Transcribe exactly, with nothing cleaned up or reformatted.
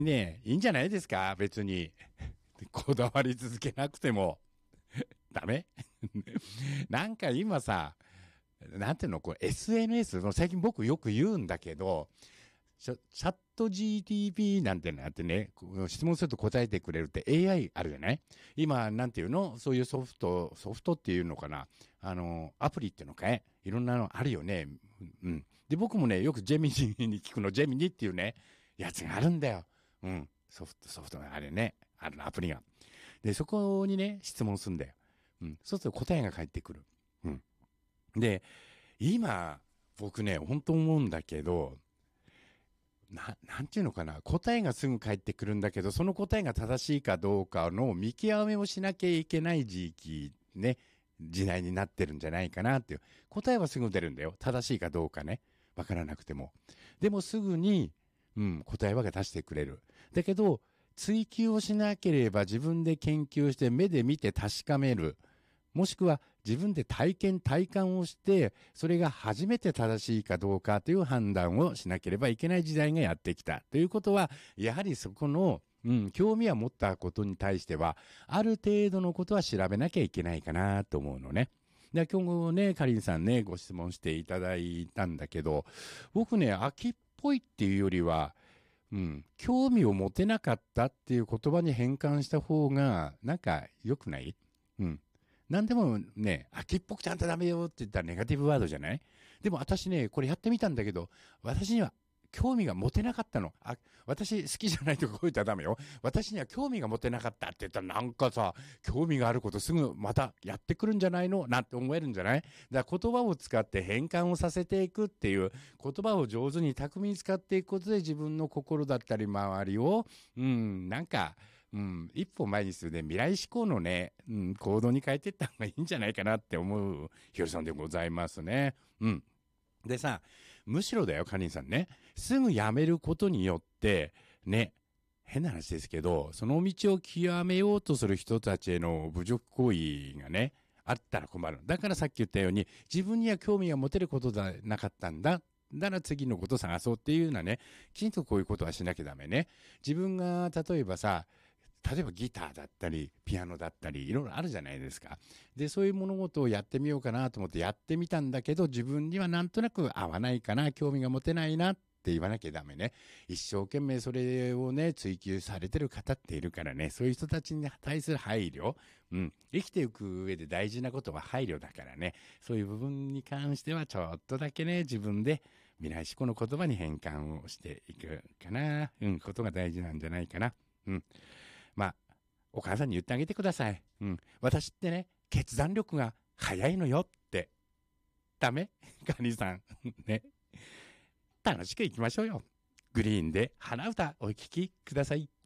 ねえ、いいんじゃないですか別に。こだわり続けなくても。ダメなんか今さ、なんていうの、これ エスエヌエス の最近僕よく言うんだけど、チャチャット ジーティーピー なんてのあってね、質問すると答えてくれるって エーアイ あるじゃない。今、なんていうの、そういうソフト、ソフトっていうのかな。あの、アプリっていうのかい、いろんなのあるよね。うん。で、僕もね、よくジェミニに聞くの、ジェミニっていうね、やつがあるんだよ。うん。ソフト、ソフトがあれね、あるの、アプリが。で、そこにね、質問するんだよ。うん。そうすると答えが返ってくる。うん。で、今、僕ね、本当思うんだけど、な、なんていうのかな、答えがすぐ返ってくるんだけど、その答えが正しいかどうかの見極めをしなきゃいけない時期、ね、時代になってるんじゃないかなっていう。答えはすぐ出るんだよ。正しいかどうかね。わからなくても。でもすぐに、うん、答えは出してくれる。だけど、追求をしなければ自分で研究して目で見て確かめる。もしくは自分で体験体感をして、それが初めて正しいかどうかという判断をしなければいけない時代がやってきたということは、やはりそこの、うん、興味は持ったことに対してはある程度のことは調べなきゃいけないかなと思うのね。で、今日ね、かりんさんね、ご質問していただいたんだけど、僕ね、秋っぽいっていうよりは、うん、興味を持てなかったっていう言葉に変換した方がなんか良くない？うん。何でもね、秋っぽくちゃんとダメよって言ったらネガティブワードじゃない？でも私ね、これやってみたんだけど、私には興味が持てなかったの。あ、私好きじゃないとかこう言ったらダメよ。私には興味が持てなかったって言ったらなんかさ、興味があることすぐまたやってくるんじゃないのなんて思えるんじゃない？だから言葉を使って変換をさせていくっていう、言葉を上手に巧みに使っていくことで自分の心だったり周りを、うん、なんか、うん、一歩前にするね、未来志向のね、うん、行動に変えていった方がいいんじゃないかなって思うひよりさんでございますね。うん。でさ、むしろだよ、かりんさんね。すぐやめることによって、ね、変な話ですけど、その道を極めようとする人たちへの侮辱行為がね、あったら困る。だからさっき言ったように、自分には興味が持てることじゃなかったんだ。だから次のことを探そうっていうようなね、きちんとこういうことはしなきゃダメね。自分が例えばさ、例えばギターだったりピアノだったりいろいろあるじゃないですか。でそういう物事をやってみようかなと思ってやってみたんだけど、自分にはなんとなく合わないかな、興味が持てないなって言わなきゃダメね。一生懸命それをね追求されてる方っているからね、そういう人たちに対する配慮、うん、生きていく上で大事なことは配慮だからね。そういう部分に関してはちょっとだけね、自分で未来志向の言葉に変換をしていくかな、うん、ことが大事なんじゃないかな。うん。まあ、お母さんに言ってあげてください。うん。私ってね、決断力が早いのよって。ダメ？カニさん。ね。楽しくいきましょうよ。グリーンで花歌お聴きください。